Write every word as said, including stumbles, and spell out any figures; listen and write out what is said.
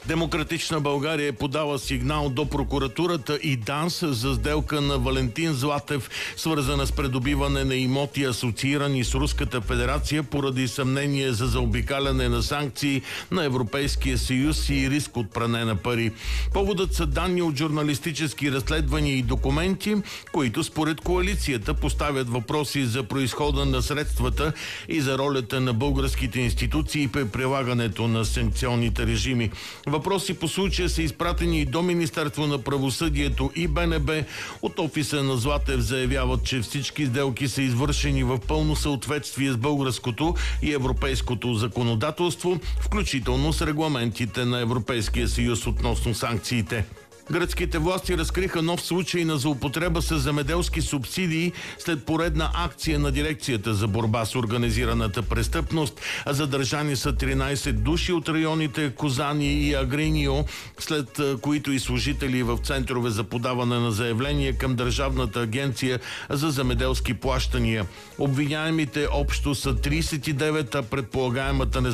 Демократична България е подала сигнал до прокуратурата и ДАНС за сделка на Валентин Златев, свързана с придобиване на имоти, асоциирани с Руската федерация, поради съмнение за заобикаляне на санкции на Европейския съюз и риск от пране на пари. Поводът са данни от журналистически разследвания и документи, които според коалицията поставят въпроси за произхода на средствата и за ролята на българските институции при прилагането на санкционните режими. Въпроси по случая са изпратени и до Министерство на правосъдието и БНБ. От офиса на Златев заявяват, че всички сделки са извършени в пълно съответствие с българското и европейското законодателство, включително с регламентите на Европейския съюз относно санкциите. Гръцките власти разкриха нов случай на злоупотреба с земеделски субсидии след поредна акция на Дирекцията за борба с организираната престъпност. Задържани са тринайсет души от районите Козани и Агринио, след които и служители в центрове за подаване на заявления към Държавната агенция за земеделски плащания. Обвиняемите общо са трийсет и девет, а предполагаемата незаконна